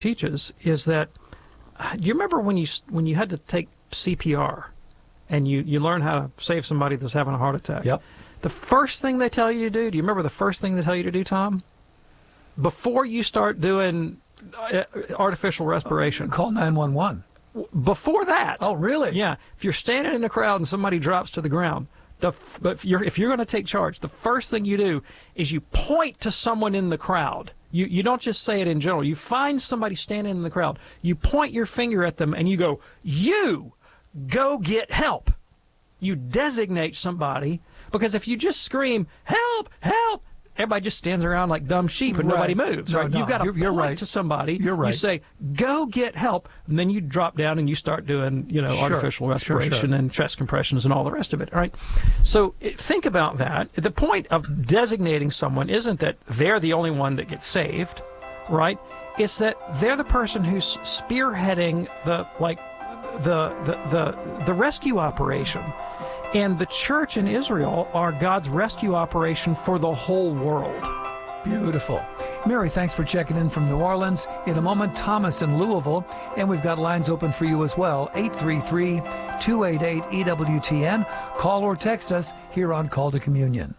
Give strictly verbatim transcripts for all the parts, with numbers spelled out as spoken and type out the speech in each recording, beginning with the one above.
teaches is that, do you remember when you when you had to take C P R and you, you learn how to save somebody that's having a heart attack? Yep. The first thing they tell you to do, do you remember the first thing they tell you to do, Tom? Before you start doing artificial respiration. Uh, call nine one one. Before that. Oh, really? Yeah. If you're standing in a crowd and somebody drops to the ground, the but if you're if you're going to take charge, the first thing you do is you point to someone in the crowd. You you don't just say it in general. You find somebody standing in the crowd. You point your finger at them and you go, "You go get help." You designate somebody, because if you just scream, "Help! Help!" everybody just stands around like dumb sheep and right. nobody moves. No, Right? no, You've got to you're, point you're right. to somebody. You're right. You say, "Go get help," and then you drop down and you start doing, you know, Sure. artificial respiration sure, sure. and chest compressions and all the rest of it. All right. So it, think about that. The point of designating someone isn't that they're the only one that gets saved, right? It's that they're the person who's spearheading the like the the the, the rescue operation. And the church in Israel are God's rescue operation for the whole world. Beautiful. Mary, thanks for checking in from New Orleans. In a moment, Thomas in Louisville. And we've got lines open for you as well. eight three three, two eight eight, E W T N. Call or text us here on Call to Communion.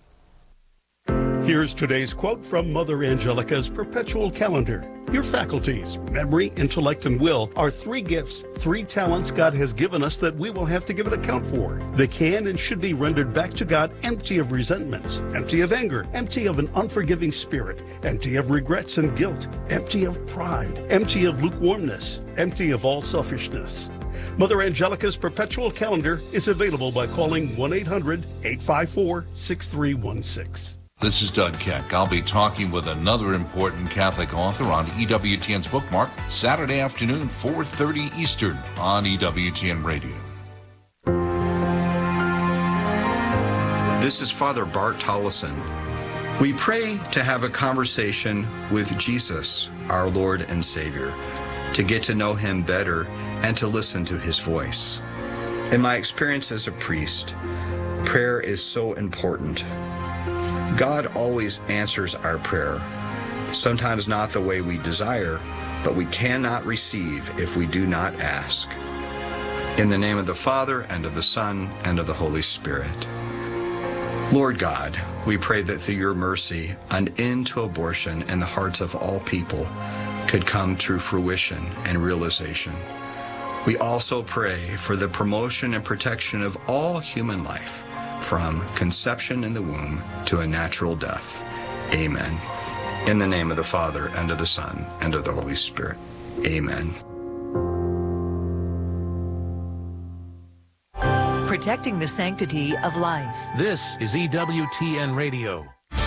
Here's today's quote from Mother Angelica's Perpetual Calendar. Your faculties, memory, intellect, and will are three gifts, three talents God has given us that we will have to give an account for. They can and should be rendered back to God empty of resentments, empty of anger, empty of an unforgiving spirit, empty of regrets and guilt, empty of pride, empty of lukewarmness, empty of all selfishness. Mother Angelica's Perpetual Calendar is available by calling one eight hundred, eight five four, six three one six. This is Doug Keck. I'll be talking with another important Catholic author on E W T N's Bookmark, Saturday afternoon, four thirty Eastern on E W T N Radio. This is Father Bart Tollison. We pray to have a conversation with Jesus, our Lord and Savior, to get to know him better and to listen to his voice. In my experience as a priest, prayer is so important. God always answers our prayer, sometimes not the way we desire, but we cannot receive if we do not ask. In the name of the Father, and of the Son, and of the Holy Spirit. Lord God, we pray that through your mercy, an end to abortion in the hearts of all people could come to fruition and realization. We also pray for the promotion and protection of all human life, from conception in the womb to a natural death. Amen. In the name of the Father, and of the Son, and of the Holy Spirit. Amen. Protecting the sanctity of life. This is E W T N Radio.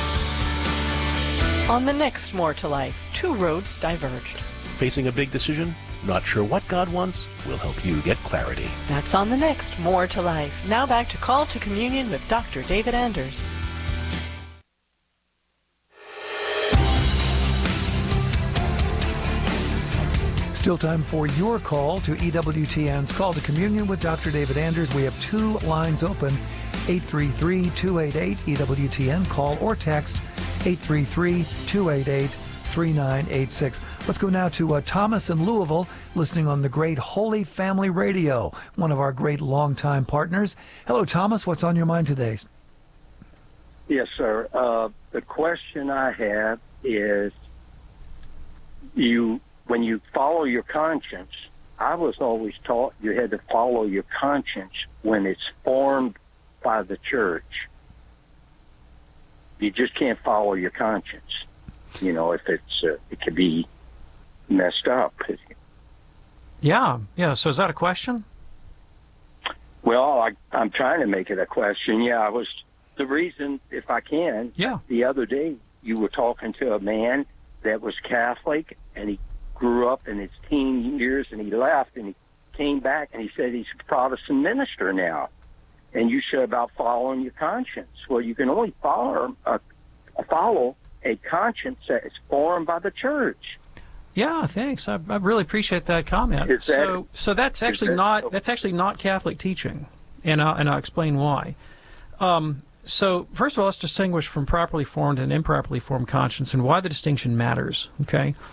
On the next More to Life, two roads diverged. Facing a big decision? Not sure what God wants? We'll help you get clarity. That's on the next More to Life. Now back to Call to Communion with Doctor David Anders. Still time for your call to E W T N's Call to Communion with Doctor David Anders. We have two lines open, eight three three, two eight eight, E W T N. Call or text eight three three, two eight eight, three nine eight six. Let's go now to uh, Thomas in Louisville, listening on the great Holy Family Radio, one of our great longtime partners. Hello, Thomas. What's on your mind today? Yes, sir. Uh, the question I have is, you when you follow your conscience, I was always taught you had to follow your conscience when it's formed by the church. You just can't follow your conscience. You know, if it's uh, it could be messed up. Yeah, yeah. So is that a question? Well, I, I'm trying to make it a question. Yeah, I was the reason, if I can. Yeah. The other day, you were talking to a man that was Catholic, and he grew up in his teen years, and he left, and he came back, and he said he's a Protestant minister now. And you said about following your conscience. Well, you can only follow a, follow a conscience that is formed by the church. Yeah, thanks. I, I really appreciate that comment. Is that, so, so that's actually that, not that's actually not Catholic teaching, and I'll, and I'll explain why. Um, so, first of all, let's distinguish from properly formed and improperly formed conscience, and why the distinction matters. Okay.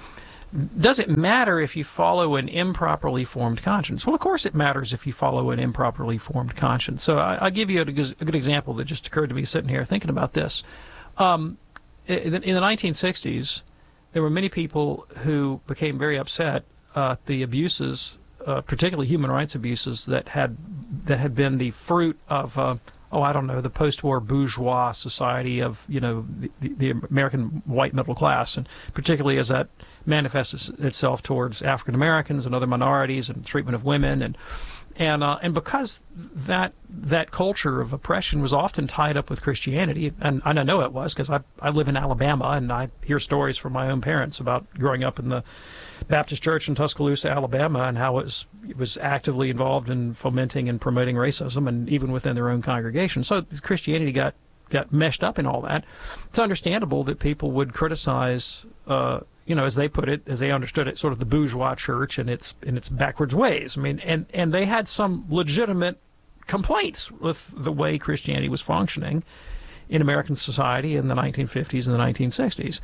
Does it matter if you follow an improperly formed conscience? Well, of course it matters if you follow an improperly formed conscience. So I, I'll give you a good, a good example that just occurred to me sitting here thinking about this. Um, in, in the nineteen sixties, there were many people who became very upset uh, at the abuses, uh, particularly human rights abuses, that had that had been the fruit of, uh, oh, I don't know, the post-war bourgeois society of, you know, the, the American white middle class, and particularly as that manifests itself towards African Americans and other minorities and treatment of women, and and uh, and because that that culture of oppression was often tied up with Christianity, and, and I know it was because I I live in Alabama and I hear stories from my own parents about growing up in the Baptist Church in Tuscaloosa, Alabama, and how it was it was actively involved in fomenting and promoting racism, and even within their own congregation. So Christianity got got meshed up in all that. It's understandable that people would criticize, uh, you know, as they put it, as they understood it, sort of the bourgeois church and its in its backwards ways. I mean, and and they had some legitimate complaints with the way Christianity was functioning in American society in the nineteen fifties and the nineteen sixties.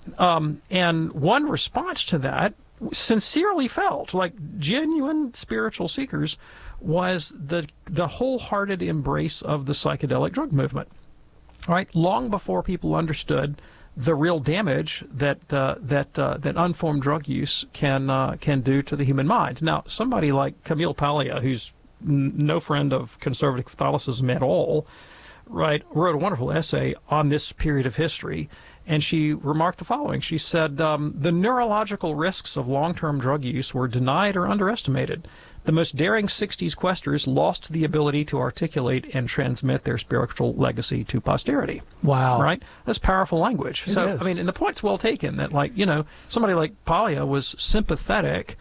Um, and one response to that, sincerely felt, like genuine spiritual seekers, was the the wholehearted embrace of the psychedelic drug movement. All right, long before people understood the real damage that uh, that uh, that unformed drug use can uh, can do to the human mind. Now, somebody like Camille Paglia, who's n- no friend of conservative Catholicism at all, right, wrote a wonderful essay on this period of history, and she remarked the following. She said, um, the neurological risks of long-term drug use were denied or underestimated. The most daring sixties questers lost the ability to articulate and transmit their spiritual legacy to posterity. Wow. Right? That's powerful language. It so, is. I mean, and the point's well taken that, like, you know, somebody like Paglia was sympathetic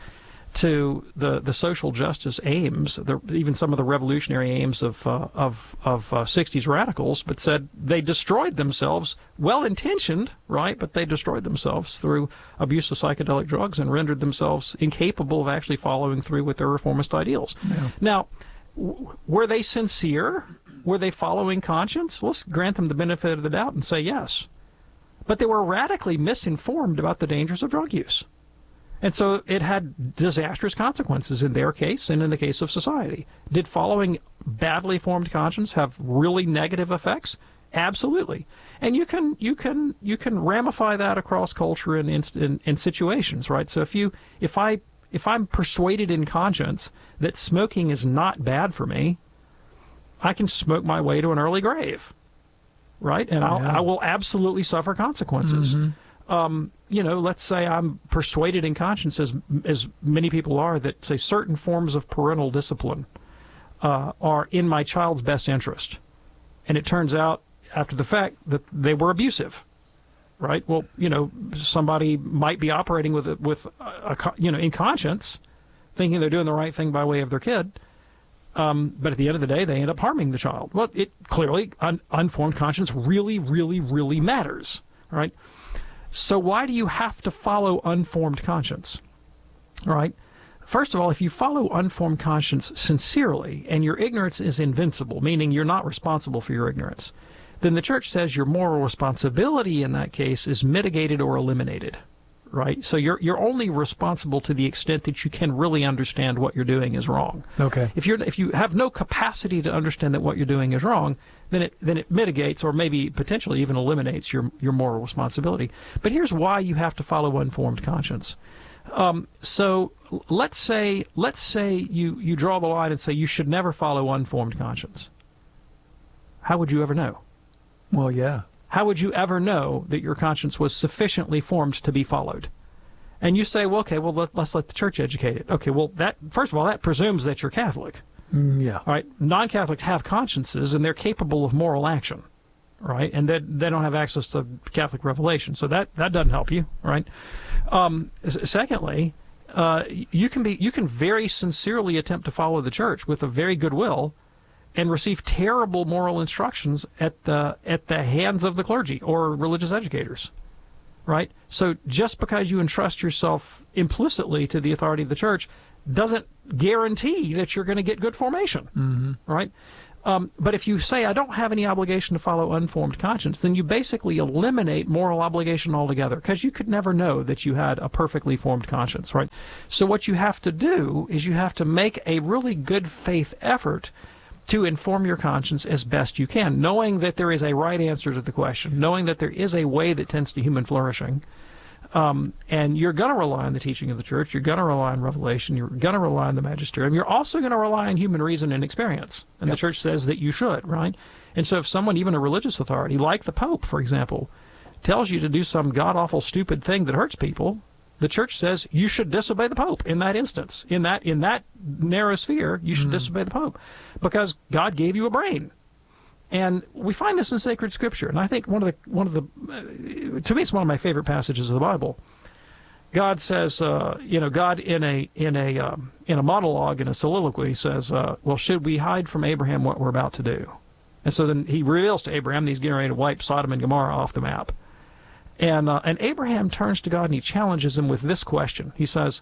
to the, the social justice aims, the, even some of the revolutionary aims of uh, of of uh, sixties radicals, but said they destroyed themselves, well-intentioned, right? But they destroyed themselves through abuse of psychedelic drugs and rendered themselves incapable of actually following through with their reformist ideals. Yeah. Now, w- were they sincere? Were they following conscience? Let's grant them the benefit of the doubt and say yes. But they were radically misinformed about the dangers of drug use. And so it had disastrous consequences in their case and in the case of society. Did following badly formed conscience have really negative effects? Absolutely. And you can you can you can ramify that across culture and in, in, in situations, right? So if you if I if I'm persuaded in conscience that smoking is not bad for me, I can smoke my way to an early grave, right? And I'll, Yeah. I will absolutely suffer consequences. Mhm. Um, you know, let's say I'm persuaded in conscience, as as many people are, that say certain forms of parental discipline uh, are in my child's best interest, and it turns out after the fact that they were abusive, right? Well, you know, somebody might be operating with a, with a, a, you know in conscience, thinking they're doing the right thing by way of their kid, um, but at the end of the day, they end up harming the child. Well, it clearly un, unformed conscience really, really, really matters, right? So why do you have to follow unformed conscience? All right. First of all, if you follow unformed conscience sincerely and your ignorance is invincible, meaning you're not responsible for your ignorance, then the church says your moral responsibility in that case is mitigated or eliminated. Right? So you're you're only responsible to the extent that you can really understand what you're doing is wrong. Okay. If you're if you have no capacity to understand that what you're doing is wrong, then it then it mitigates or maybe potentially even eliminates your your moral responsibility. But here's why you have to follow unformed conscience. Um, so let's say let's say you you draw the line and say you should never follow unformed conscience. How would you ever know? Well, yeah. How would you ever know that your conscience was sufficiently formed to be followed? And you say, well, okay, well, let, let's let the church educate it. Okay, well, that first of all, that presumes that you're Catholic. Mm, yeah. All right, non-Catholics have consciences, and they're capable of moral action, right? And they, they don't have access to Catholic revelation, so that, that doesn't help you, right? Um, secondly, uh, you can be you can very sincerely attempt to follow the church with a very good will, and receive terrible moral instructions at the at the hands of the clergy or religious educators, right? So just because you entrust yourself implicitly to the authority of the church doesn't guarantee that you're going to get good formation, Mm-hmm. right? Um, but if you say, I don't have any obligation to follow unformed conscience, then you basically eliminate moral obligation altogether, because you could never know that you had a perfectly formed conscience, right? So what you have to do is you have to make a really good faith effort to inform your conscience as best you can, knowing that there is a right answer to the question, knowing that there is a way that tends to human flourishing. Um, and you're going to rely on the teaching of the church. You're going to rely on revelation. You're going to rely on the magisterium. You're also going to rely on human reason and experience. And yep. the church says that you should, right? And so if someone, even a religious authority, like the Pope, for example, tells you to do some god-awful stupid thing that hurts people, the church says you should disobey the Pope in that instance. In that, in that narrow sphere, you should mm-hmm. disobey the Pope, because God gave you a brain. And we find this in sacred scripture. And I think one of the, one of the, uh, to me, it's one of my favorite passages of the Bible. God says, uh, you know, God in a, in a, um, in a monologue, in a soliloquy says, uh, well, should we hide from Abraham what we're about to do? And so then he reveals to Abraham that he's getting ready to wipe Sodom and Gomorrah off the map. And, uh, and Abraham turns to God and he challenges him with this question. He says,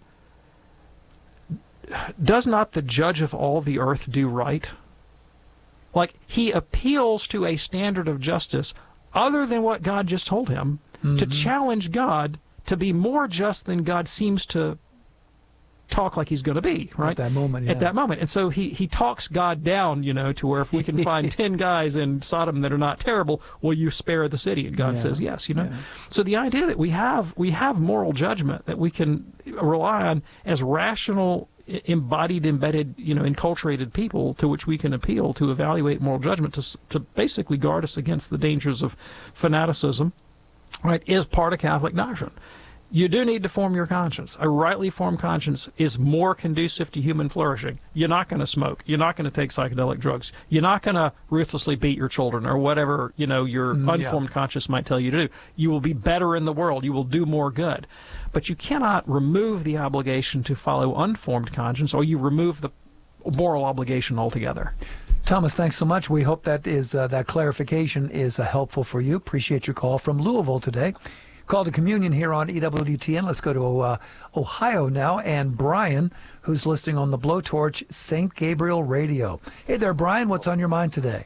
does not the judge of all the earth do right? Like, he appeals to a standard of justice other than what God just told him, mm-hmm. to challenge God to be more just than God seems to talk like he's going to be, right? At that moment, yeah. At that moment. And so he, he talks God down, you know, to where if we can find ten guys in Sodom that are not terrible, will you spare the city? And God yeah. says yes, you know. Yeah. So the idea that we have, we have moral judgment that we can rely on as rational, embodied, embedded, you know, enculturated people to which we can appeal to evaluate moral judgment to, to basically guard us against the dangers of fanaticism, right, is part of Catholic doctrine. You do need to form your conscience. A rightly formed conscience is more conducive to human flourishing. You're not going to smoke. You're not going to take psychedelic drugs. You're not going to ruthlessly beat your children or whatever, you know, your mm, unformed yeah. conscience might tell you to do. You will be better in the world. You will do more good. But you cannot remove the obligation to follow unformed conscience, or you remove the moral obligation altogether. Thomas, thanks so much. We hope that is uh, that clarification is uh, helpful for you. Appreciate your call from Louisville today. Call to communion here on E W T N. Let's go to uh, Ohio now, and Brian, who's listening on the Blowtorch Saint Gabriel Radio. Hey there, Brian. What's on your mind today?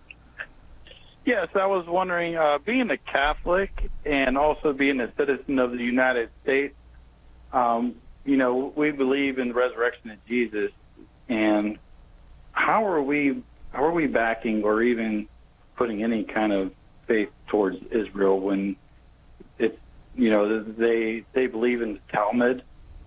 Yes, I was wondering, uh, being a Catholic and also being a citizen of the United States, um, you know, we believe in the resurrection of Jesus, and how are we how are we backing or even putting any kind of faith towards Israel when it's, you know, they they believe in the Talmud,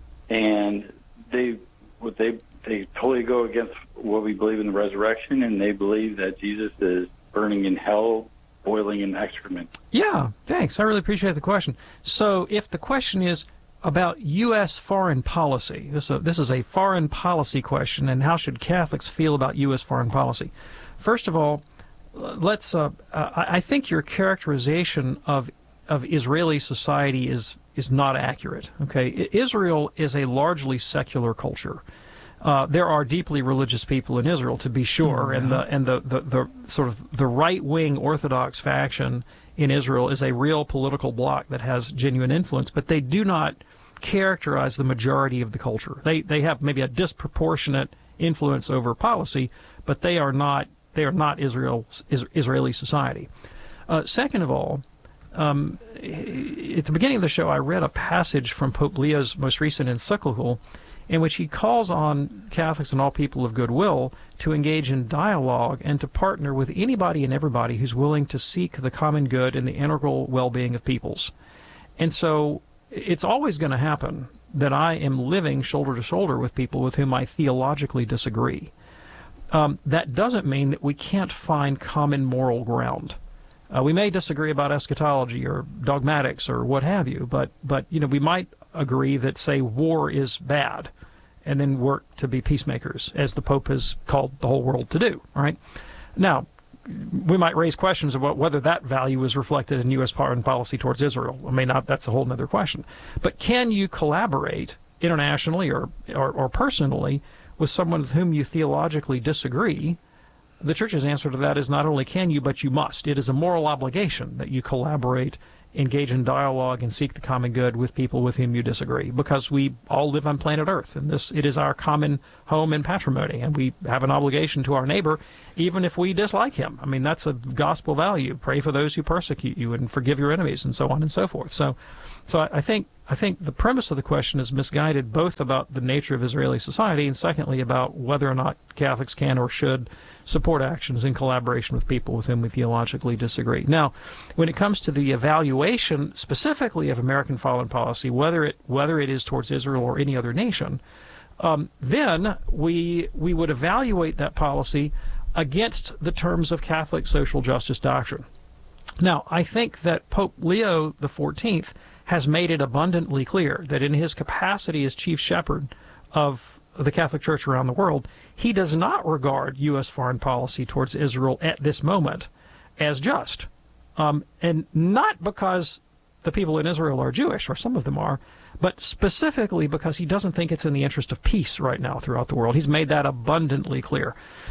and they they they totally go against what we believe in the resurrection, and they believe that Jesus is burning in hell, boiling in excrement. Yeah, thanks. I really appreciate the question. So if the question is about U S foreign policy, this, uh, this is a foreign policy question, and how should Catholics feel about U S foreign policy? First of all, let's. Uh, uh, I think your characterization of of Israeli society is is not accurate. Okay, Israel is a largely secular culture. Uh, there are deeply religious people in Israel, to be sure, mm-hmm. and the and the, the, the sort of the right-wing Orthodox faction in Israel is a real political bloc that has genuine influence, but they do not characterize the majority of the culture. They they have maybe a disproportionate influence over policy, but they are not they are not Israel Israeli society. Uh, second of all, um, at the beginning of the show, I read a passage from Pope Leo's most recent encyclical, in which he calls on Catholics and all people of goodwill to engage in dialogue and to partner with anybody and everybody who's willing to seek the common good and the integral well-being of peoples. And so it's always going to happen that I am living shoulder to shoulder with people with whom I theologically disagree. Um, that doesn't mean that we can't find common moral ground. Uh, we may disagree about eschatology or dogmatics or what have you, but, but you know, we might agree that, say, war is bad, and then work to be peacemakers, as the Pope has called the whole world to do, right? Now, we might raise questions about whether that value is reflected in U S foreign policy towards Israel. I mean, not, that's a whole other question. But can you collaborate internationally or, or, or personally with someone with whom you theologically disagree? The Church's answer to that is not only can you, but you must. It is a moral obligation that you collaborate engage in dialogue and seek the common good with people with whom you disagree, because we all live on planet Earth, and this it is our common home and patrimony, and we have an obligation to our neighbor, even if we dislike him. I mean, that's a gospel value. Pray for those who persecute you, and forgive your enemies, and so on and so forth. So, so I, I think I think the premise of the question is misguided, both about the nature of Israeli society, and secondly about whether or not Catholics can or should support actions in collaboration with people with whom we theologically disagree. Now, when it comes to the evaluation specifically of American foreign policy, whether it whether it is towards Israel or any other nation, um, then we we would evaluate that policy against the terms of Catholic social justice doctrine. Now, I think that Pope Leo the fourteenth has made it abundantly clear that in his capacity as chief shepherd of the Catholic Church around the world, he does not regard U S foreign policy towards Israel at this moment as just. Um, and not because the people in Israel are Jewish, or some of them are, but specifically because he doesn't think it's in the interest of peace right now throughout the world. He's made that abundantly clear.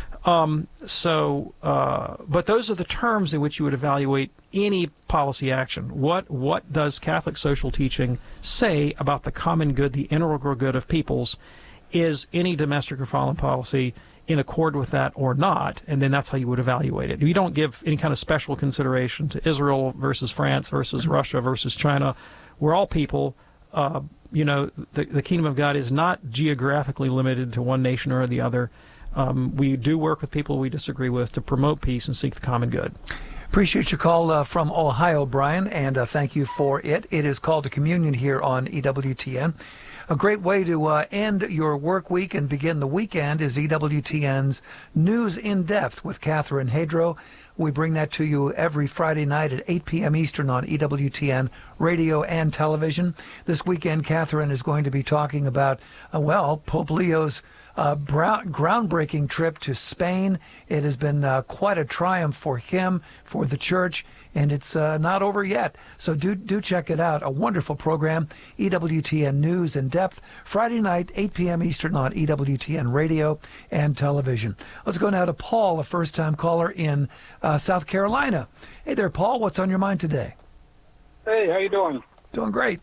Um, so, uh, but those are the terms in which you would evaluate any policy action. What what does Catholic social teaching say about the common good, the integral good of peoples? Is any domestic or foreign policy in accord with that or not? And then that's how you would evaluate it. You don't give any kind of special consideration to Israel versus France versus Russia versus China. We're all people. Uh, you know, the, the kingdom of God is not geographically limited to one nation or the other. Um, we do work with people we disagree with to promote peace and seek the common good. Appreciate your call uh, from Ohio, Brian, and uh, thank you for it. It is Call to Communion here on E W T N. A great way to uh, end your work week and begin the weekend is E W T N's News in Depth with Catherine Hadro. We bring that to you every Friday night at eight p.m. Eastern on E W T N radio and television. This weekend, Catherine is going to be talking about, uh, well, Pope Leo's uh, brown, groundbreaking trip to Spain. It has been uh, quite a triumph for him, for the church, and it's uh, not over yet. So do do check it out. A wonderful program, E W T N News in Depth, Friday night, eight p.m. Eastern on E W T N radio and television. Let's go now to Paul, a first-time caller in uh, South Carolina. Hey there, Paul. What's on your mind today? Hey, how you doing? Doing great.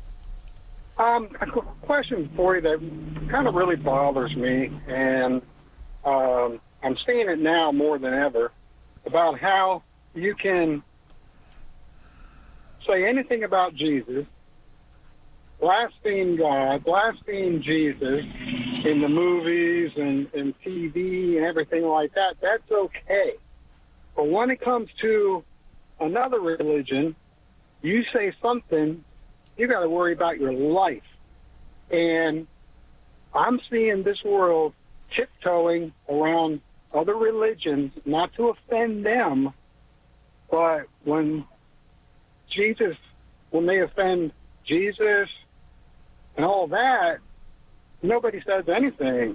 Um, a qu- question for you that kind of really bothers me, and um, I'm seeing it now more than ever, about how you can say anything about Jesus, blaspheme God, blaspheme Jesus in the movies and, and T V and everything like that. That's okay. But when it comes to another religion, you say something, you got to worry about your life. And I'm seeing this world tiptoeing around other religions, not to offend them, but when Jesus, when they offend Jesus and all that, nobody says anything.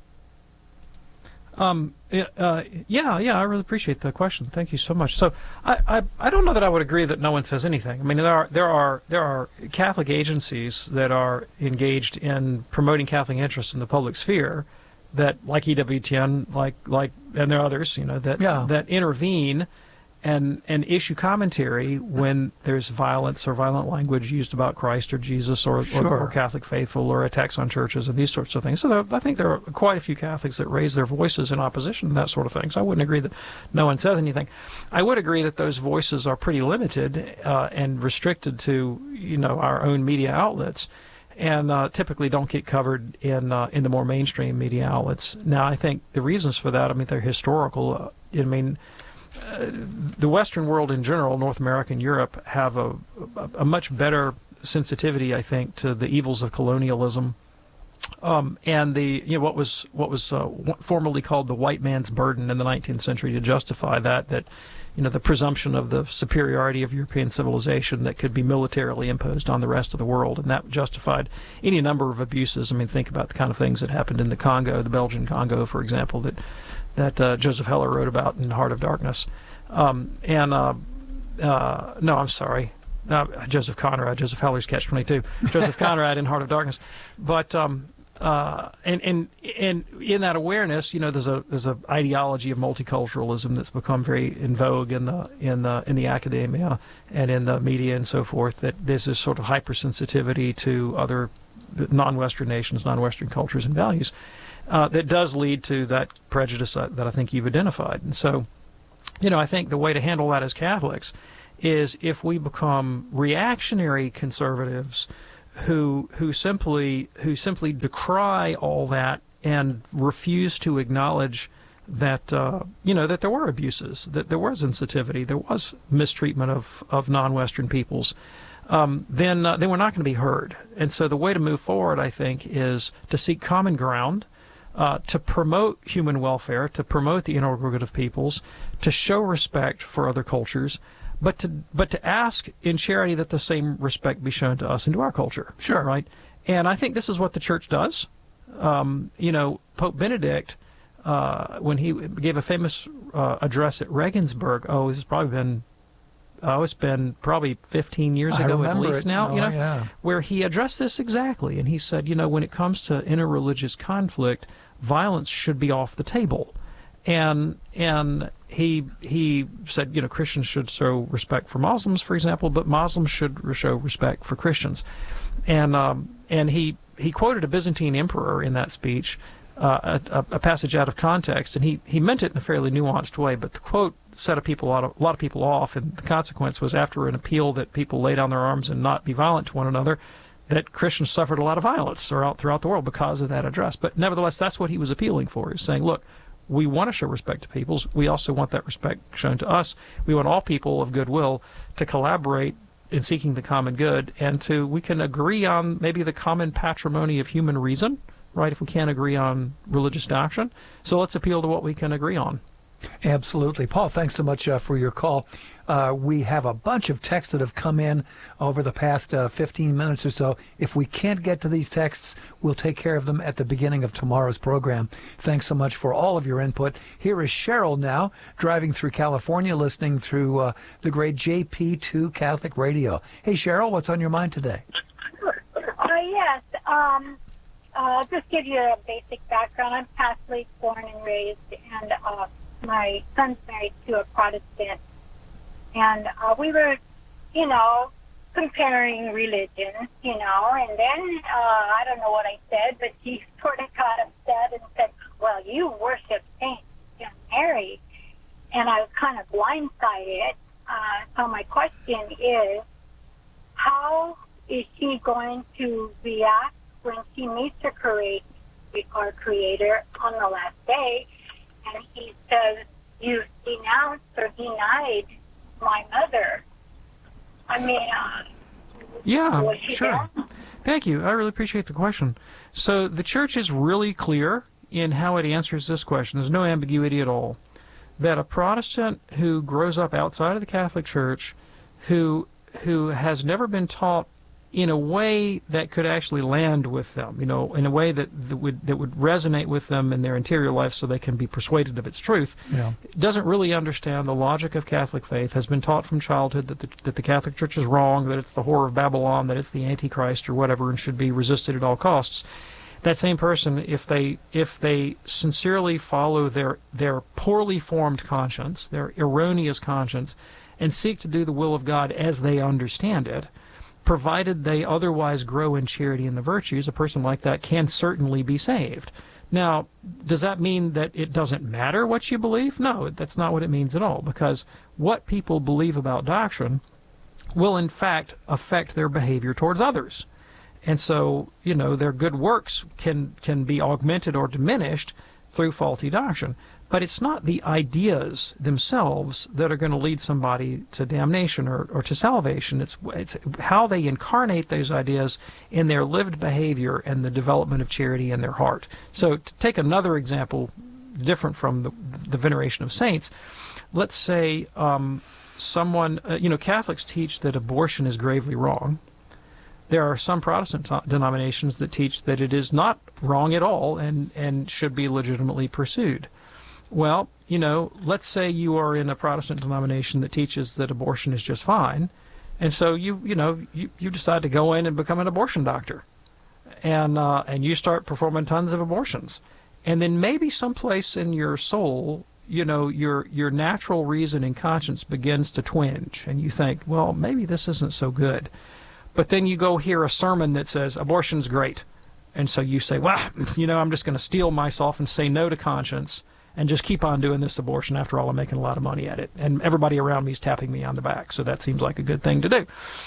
Um, uh, yeah, yeah, I really appreciate the question. Thank you so much. So, I, I, I don't know that I would agree that no one says anything. I mean, there are, there are, there are Catholic agencies that are engaged in promoting Catholic interests in the public sphere, that, like E W T N, like, like, and there are others, you know, that, yeah. that intervene and and issue commentary when there's violence or violent language used about Christ or Jesus or, Sure. or, or Catholic faithful or attacks on churches and these sorts of things. So there, I think there are quite a few Catholics that raise their voices in opposition to that sort of thing. So I wouldn't agree that no one says anything. I would agree that those voices are pretty limited uh, and restricted to, you know, our own media outlets, and uh, typically don't get covered in uh, in the more mainstream media outlets. Now, I think the reasons for that, I mean, they're historical. Uh, I mean, uh, the Western world in general, North America and Europe, have a, a, a much better sensitivity, I think, to the evils of colonialism. Um, and the you know what was what was uh, formerly called the white man's burden in the nineteenth century, to justify that that you know the presumption of the superiority of European civilization that could be militarily imposed on the rest of the world, and that justified any number of abuses. I mean, think about the kind of things that happened in the Congo, the Belgian Congo, for example, that that uh, Joseph Heller wrote about in Heart of Darkness. Um, and uh, uh, no, I'm sorry. Uh, Joseph Conrad, Joseph Heller's Catch twenty-two, Joseph Conrad in Heart of Darkness. But um, uh, and and and in that awareness, you know, there's a there's a ideology of multiculturalism that's become very in vogue in the in the in the academia and in the media and so forth. That there's this sort of hypersensitivity to other non-Western nations, non-Western cultures and values uh, that does lead to that prejudice that I think you've identified. And so, you know, I think the way to handle that as Catholics is if we become reactionary conservatives who who simply who simply decry all that and refuse to acknowledge that uh, you know that there were abuses, that there was insensitivity, there was mistreatment of of non-Western peoples. Um, then uh, then we're not going to be heard. And so the way to move forward, I think, is to seek common ground, uh, to promote human welfare, to promote the integral good of peoples, to show respect for other cultures, but to but to ask in charity that the same respect be shown to us and to our culture. Sure. Right? And I think this is what the church does. Um, you know, Pope Benedict, uh, when he gave a famous uh, address at Regensburg, oh, this has probably been Oh, it's been probably fifteen years I ago at remember least it. now, Oh, you know, yeah. where he addressed this exactly. And he said, you know, when it comes to interreligious conflict, violence should be off the table. And and he he said, you know, Christians should show respect for Muslims, for example, but Muslims should show respect for Christians. And um, and he, he quoted a Byzantine emperor in that speech, uh, a, a passage out of context, and he, he meant it in a fairly nuanced way, but the quote set a people a lot of a lot of people off, and the consequence was, after an appeal that people lay down their arms and not be violent to one another, that Christians suffered a lot of violence throughout throughout the world because of that address. But nevertheless, that's what he was appealing for. He's saying, look, we want to show respect to peoples. We also want that respect shown to us. We want all people of goodwill to collaborate in seeking the common good, and to we can agree on maybe the common patrimony of human reason, right? If we can't agree on religious doctrine, so let's appeal to what we can agree on. Absolutely. Paul, thanks so much uh, for your call. Uh, we have a bunch of texts that have come in over the past uh, fifteen minutes or so. If we can't get to these texts, we'll take care of them at the beginning of tomorrow's program. Thanks so much for all of your input. Here is Cheryl now, driving through California, listening through uh, the great J P two Catholic Radio. Hey, Cheryl, what's on your mind today? Uh, yes. Um, uh, just give you a basic background. I'm Catholic, born and raised, and uh, my son's married to a Protestant, and uh, we were, you know, comparing religions, you know, and then uh, I don't know what I said, but he sort of got upset and said, well, you worship Saint Mary, and I was kind of blindsided. Uh, so my question is, how is she going to react when she meets her creator, our Creator on the last day? And he says, you denounced or denied my mother. I mean, uh, yeah, was she sure. down? Thank you. I really appreciate the question. So the church is really clear in how it answers this question. There's no ambiguity at all. That a Protestant who grows up outside of the Catholic Church, who who has never been taught in a way that could actually land with them, you know, in a way that, that would that would resonate with them in their interior life so they can be persuaded of its truth, yeah. doesn't really understand the logic of Catholic faith, has been taught from childhood that the, that the Catholic Church is wrong, that it's the whore of Babylon, that it's the Antichrist or whatever, and should be resisted at all costs. That same person, if they if they sincerely follow their their poorly formed conscience, their erroneous conscience, and seek to do the will of God as they understand it, provided they otherwise grow in charity and the virtues, a person like that can certainly be saved. Now, does that mean that it doesn't matter what you believe? No, that's not what it means at all, because what people believe about doctrine will in fact affect their behavior towards others. And so, you know, their good works can, can be augmented or diminished through faulty doctrine. But it's not the ideas themselves that are going to lead somebody to damnation or, or to salvation. It's, it's how they incarnate those ideas in their lived behavior and the development of charity in their heart. So to take another example different from the, the veneration of saints, let's say um, someone, uh, you know, Catholics teach that abortion is gravely wrong. There are some Protestant denominations that teach that it is not wrong at all and, and should be legitimately pursued. Well, you know, let's say you are in a Protestant denomination that teaches that abortion is just fine, and so you, you know, you, you decide to go in and become an abortion doctor. and uh, and you start performing tons of abortions, and then maybe someplace in your soul, you know, your your natural reason and conscience begins to twinge, and you think, well, maybe this isn't so good. But then you go hear a sermon that says abortion's great, and so you say, well, you know, I'm just going to steel myself and say no to conscience and just keep on doing this abortion. After all, I'm making a lot of money at it, and everybody around me is tapping me on the back, so that seems like a good thing to do.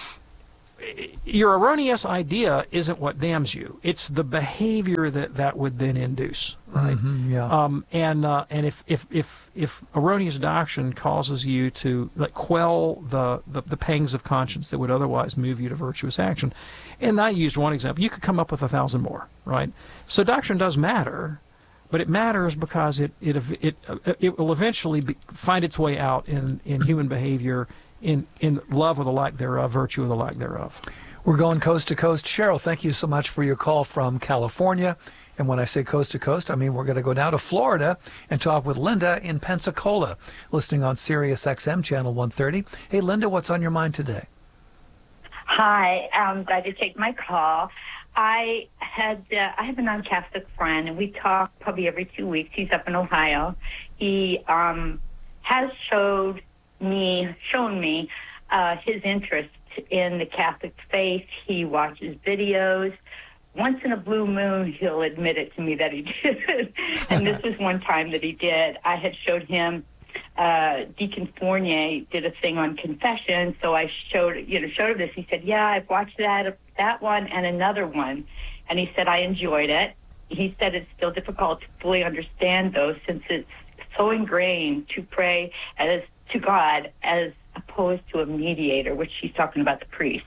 Your erroneous idea isn't what damns you. It's the behavior that that would then induce, right? Mm-hmm, yeah. Um, and uh, and if, if if if erroneous doctrine causes you to like quell the, the the pangs of conscience that would otherwise move you to virtuous action, and I used one example, you could come up with a thousand more, right? So doctrine does matter, but it matters because it it it it will eventually be, find its way out in in human behavior. In, in love or the like thereof, virtue or the like thereof. We're going coast to coast. Cheryl, thank you so much for your call from California. And when I say coast to coast, I mean we're going to go down to Florida and talk with Linda in Pensacola, listening on Sirius X M Channel one thirty. Hey, Linda, what's on your mind today? Hi, I'm glad to take my call. I had uh, I have a non-Catholic friend, and we talk probably every two weeks. He's up in Ohio. He um, has showed me shown me uh, his interest in the Catholic faith. He watches videos. Once in a blue moon, he'll admit it to me that he did. And this is one time that he did. I had showed him, uh, Deacon Fournier did a thing on confession, so I showed, you know, showed him this. He said, yeah, I've watched that, that one and another one. And he said, I enjoyed it. He said it's still difficult to fully understand those since it's so ingrained to pray as to God as opposed to a mediator, which she's talking about the priest.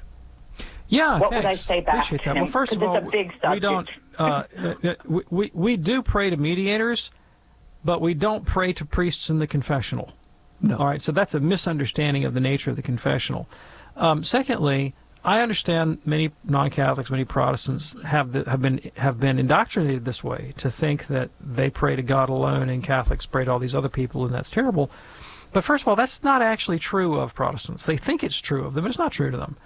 Yeah, what thanks. would I say back Appreciate to that. him? Well, first of it's all, a big subject. we don't. Uh, we, we we we do pray to mediators, but we don't pray to priests in the confessional. No. All right, so that's a misunderstanding of the nature of the confessional. Um, secondly, I understand many non-Catholics, many Protestants have the, have been have been indoctrinated this way to think that they pray to God alone and Catholics pray to all these other people, and that's terrible. But first of all, that's not actually true of Protestants. They think it's true of them, but it's not true to them.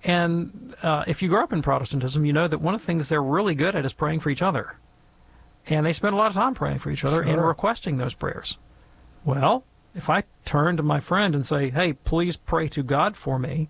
And uh, if you grew up in Protestantism, you know that one of the things they're really good at is praying for each other. And they spend a lot of time praying for each other Sure. and requesting those prayers. Well, if I turn to my friend and say, hey, please pray to God for me,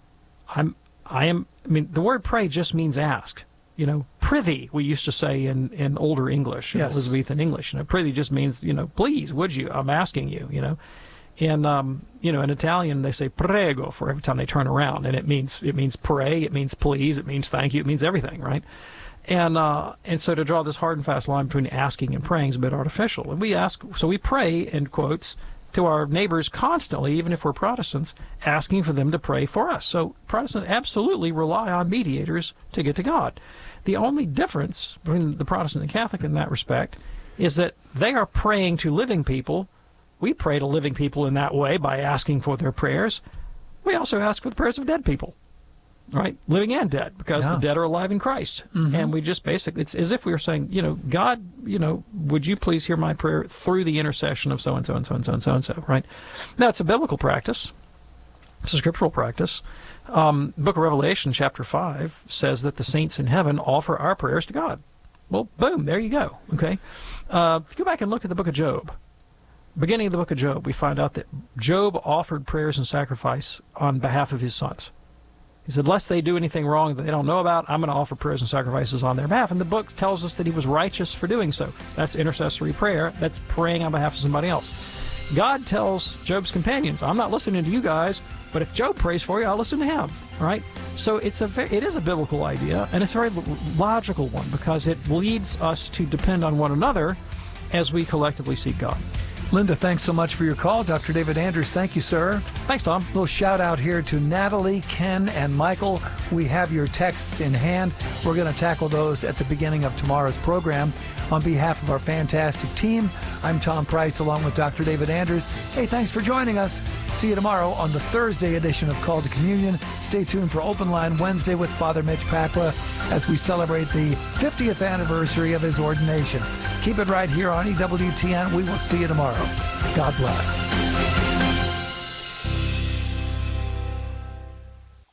I'm, I am, I mean, the word pray just means ask. You know, prithee, we used to say in, in older English, in Yes. Elizabethan English. You know, prithee just means, you know, please, would you? I'm asking you, you know. In um, you know, in Italian they say prego for every time they turn around, and it means it means pray, it means please, it means thank you, it means everything, right? And uh, and so to draw this hard and fast line between asking and praying is a bit artificial. And we ask, so we pray in quotes to our neighbors constantly, even if we're Protestants, asking for them to pray for us. So Protestants absolutely rely on mediators to get to God. The only difference between the Protestant and Catholic in that respect is that they are praying to living people. We pray to living people in that way by asking for their prayers. We also ask for the prayers of dead people, right? Living and dead, because Yeah. the dead are alive in Christ. Mhm. And we just basically, it's as if we were saying, you know, God, you know, would you please hear my prayer through the intercession of so-and-so and so-and-so and so-and-so, right? Now, it's a biblical practice. It's a scriptural practice. Um, the book of Revelation, chapter five, says that the saints in heaven offer our prayers to God. Well, boom, there you go, okay? Uh, if you go back and look at the book of Job, beginning of the book of Job, we find out that Job offered prayers and sacrifice on behalf of his sons. He said, lest they do anything wrong that they don't know about, I'm going to offer prayers and sacrifices on their behalf. And the book tells us that he was righteous for doing so. That's intercessory prayer. That's praying on behalf of somebody else. God tells Job's companions, I'm not listening to you guys, but if Job prays for you, I'll listen to him, right? So it's a very, it is a biblical idea, and it's a very logical one, because it leads us to depend on one another as we collectively seek God. Linda, thanks so much for your call. Doctor David Anders, thank you, sir. Thanks, Tom. A little shout out here to Natalie, Ken, and Michael. We have your texts in hand. We're going to tackle those at the beginning of tomorrow's program. On behalf of our fantastic team, I'm Tom Price along with Doctor David Anders. Hey, thanks for joining us. See you tomorrow on the Thursday edition of Call to Communion. Stay tuned for Open Line Wednesday with Father Mitch Pacwa as we celebrate the fiftieth anniversary of his ordination. Keep it right here on E W T N. We will see you tomorrow. God bless.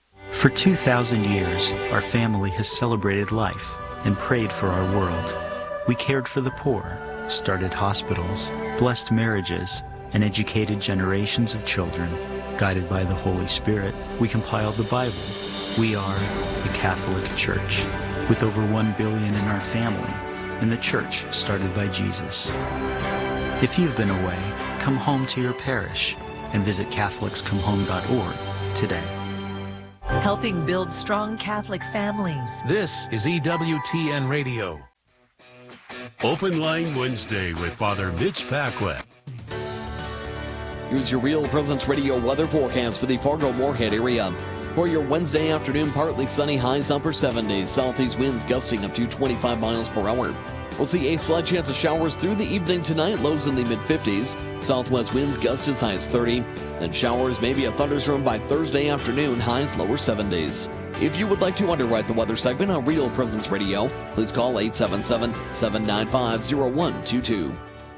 For two thousand years, our family has celebrated life and prayed for our world. We cared for the poor, started hospitals, blessed marriages, and educated generations of children. Guided by the Holy Spirit, we compiled the Bible. We are the Catholic Church, with over one billion in our family, and the church started by Jesus. If you've been away, come home to your parish and visit Catholics Come Home dot org today. Helping build strong Catholic families. This is E W T N Radio. Open Line Wednesday with Father Mitch Pacwa. Here's your Real Presence Radio weather forecast for the Fargo-Moorhead area. For your Wednesday afternoon, partly sunny, highs upper seventies. Southeast winds gusting up to twenty-five miles per hour. We'll see a slight chance of showers through the evening tonight, lows in the mid-fifties. Southwest winds gust as high as thirty. Then showers, maybe a thunderstorm by Thursday afternoon, highs lower seventies. If you would like to underwrite the weather segment on Real Presence Radio, please call eight seven seven, seven nine five, zero one two two.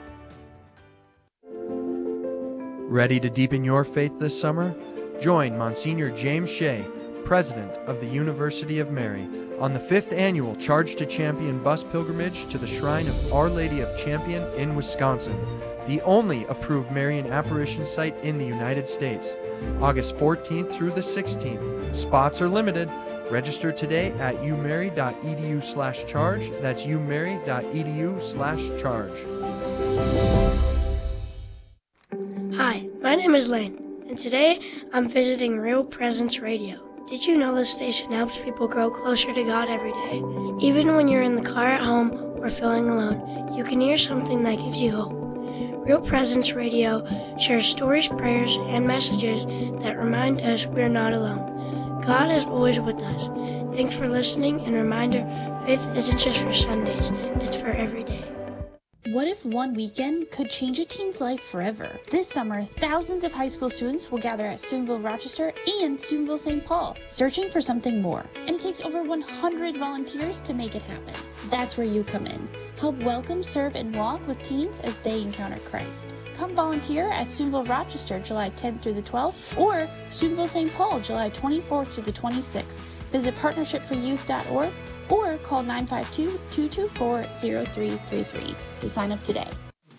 Ready to deepen your faith this summer? Join Monsignor James Shea, President of the University of Mary, on the fifth annual Charge to Champion bus pilgrimage to the Shrine of Our Lady of Champion in Wisconsin, the only approved Marian apparition site in the United States. August fourteenth through the sixteenth. Spots are limited. Register today at umary.edu slash charge. That's umary.edu slash charge. Hi, my name is Lane, and today I'm visiting Real Presence Radio. Did you know this station helps people grow closer to God every day? Even when you're in the car at home or feeling alone, you can hear something that gives you hope. Real Presence Radio shares stories, prayers, and messages that remind us we're not alone. God is always with us. Thanks for listening, and reminder, faith isn't just for Sundays, it's for every day. What if one weekend could change a teen's life forever? This summer, thousands of high school students will gather at Steubenville Rochester and Steubenville Saint Paul, searching for something more. And it takes over one hundred volunteers to make it happen. That's where you come in. Help welcome, serve, and walk with teens as they encounter Christ. Come volunteer at Steubenville Rochester July tenth through the twelfth, or Steubenville Saint Paul July twenty-fourth through the twenty-sixth. Visit partnership for youth dot org or call nine five two, two two four, zero three three three to sign up today.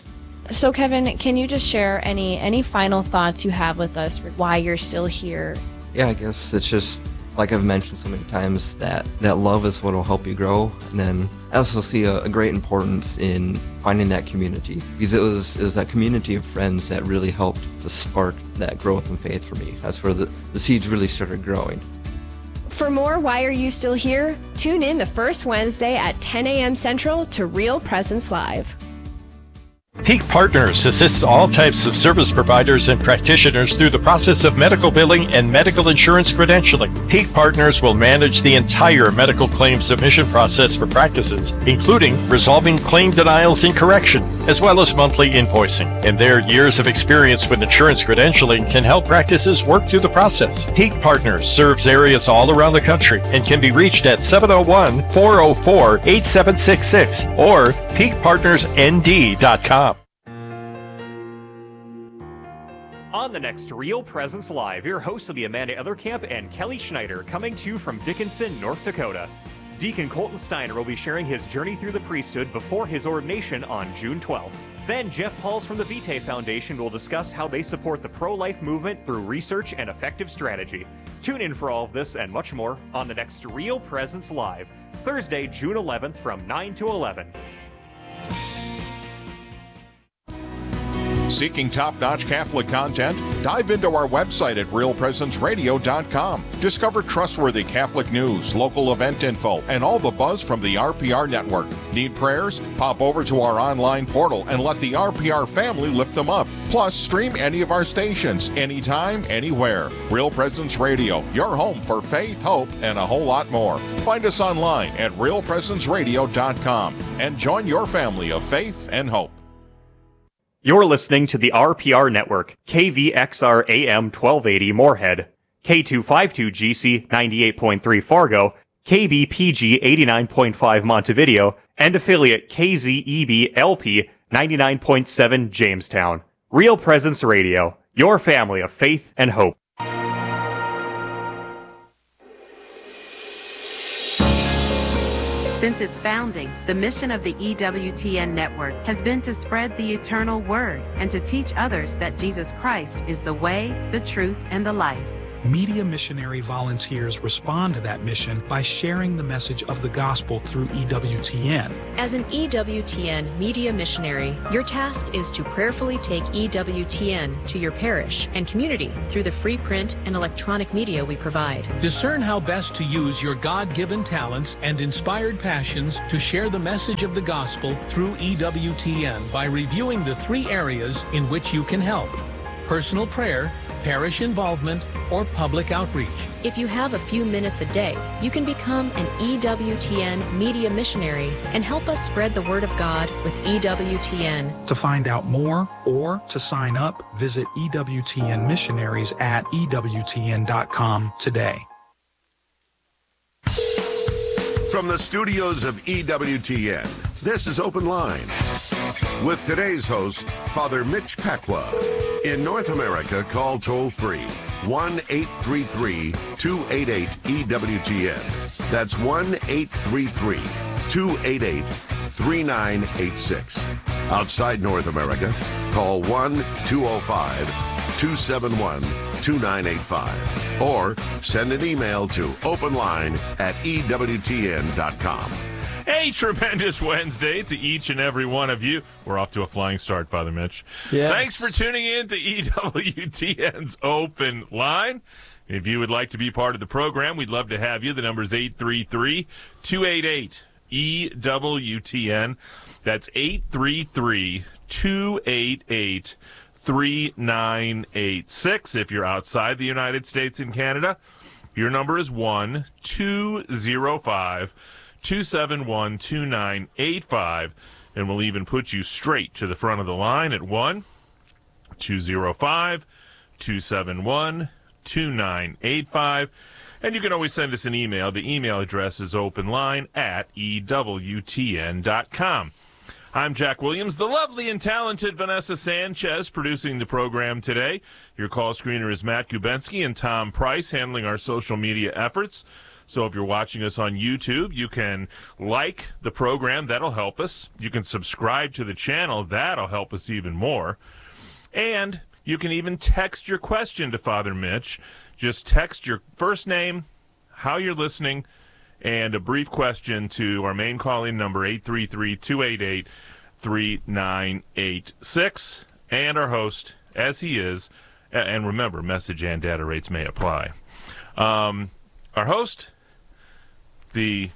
So Kevin, can you just share any any final thoughts you have with us for why you're still here? Yeah, I guess it's just, like I've mentioned so many times, that, that love is what will help you grow. And then I also see a, a great importance in finding that community, because it was, it was that community of friends that really helped to spark that growth in faith for me. That's where the, the seeds really started growing. For more Why Are You Still Here? Tune in the first Wednesday at ten a.m. Central to Real Presence Live. Peak Partners assists all types of service providers and practitioners through the process of medical billing and medical insurance credentialing. Peak Partners will manage the entire medical claim submission process for practices, including resolving claim denials and correction, as well as monthly invoicing. And their years of experience with insurance credentialing can help practices work through the process. Peak Partners serves areas all around the country and can be reached at seven oh one, four oh four, eight seven six six or peak partners n d dot com. On the next Real Presence Live, your hosts will be Amanda Ellerkamp and Kelly Schneider, coming to you from Dickinson, North Dakota. Deacon Colton Steiner will be sharing his journey through the priesthood before his ordination on June twelfth. Then Jeff Pauls from the Vitae Foundation will discuss how they support the pro-life movement through research and effective strategy. Tune in for all of this and much more on the next Real Presence Live, Thursday, June eleventh from nine to eleven. Seeking top-notch Catholic content? Dive into our website at real presence radio dot com. Discover trustworthy Catholic news, local event info, and all the buzz from the R P R network. Need prayers? Pop over to our online portal and let the R P R family lift them up. Plus, stream any of our stations, anytime, anywhere. Real Presence Radio, your home for faith, hope, and a whole lot more. Find us online at real presence radio dot com and join your family of faith and hope. You're listening to the R P R Network, K V X R A M twelve eighty Moorhead, K two fifty-two G C ninety-eight point three Fargo, K B P G eighty-nine point five Montevideo, and affiliate K Z E B L P ninety-nine point seven Jamestown. Real Presence Radio, your family of faith and hope. Since its founding, the mission of the E W T N network has been to spread the eternal word and to teach others that Jesus Christ is the way, the truth, and the life. Media missionary volunteers respond to that mission by sharing the message of the gospel through E W T N. As an E W T N media missionary, your task is to prayerfully take E W T N to your parish and community through the free print and electronic media we provide. Discern how best to use your God-given talents and inspired passions to share the message of the gospel through E W T N by reviewing the three areas in which you can help: personal prayer, parish involvement, or public outreach. If you have a few minutes a day, you can become an E W T N media missionary and help us spread the word of God with E W T N. To find out more or to sign up, visit E W T N missionaries at E W T N dot com today. From the studios of E W T N, this is Open Line with today's host, Father Mitch Pacwa. In North America, call toll-free one eight three three, two eight eight, E W T N. That's one eight three three, two eight eight, three nine eight six. Outside North America, call one two oh five, two seven one, two nine eight five or send an email to openline at E W T N dot com. A tremendous Wednesday to each and every one of you. We're off to a flying start, Father Mitch. Yes. Thanks for tuning in to E W T N's Open Line. If you would like to be part of the program, we'd love to have you. The number is eight three three, two eight eight, E W T N. That's eight three three, two eight eight, three nine eight six. If you're outside the United States and Canada, your number is one two oh five, two seven one, two nine eight five, and we'll even put you straight to the front of the line at one two oh five, two seven one, two nine eight five. And you can always send us an email. The email address is openline at E W T N dot com. I'm Jack Williams, the lovely and talented Vanessa Sanchez producing the program today. Your call screener is Matt Gubensky and Tom Price handling our social media efforts. So if you're watching us on YouTube, you can like the program. That'll help us. You can subscribe to the channel. That'll help us even more. And you can even text your question to Father Mitch. Just text your first name, how you're listening, and a brief question to our main call-in number, eight three three, two eight eight, three nine eight six. And our host, as he is, and remember, message and data rates may apply. Um, our host... The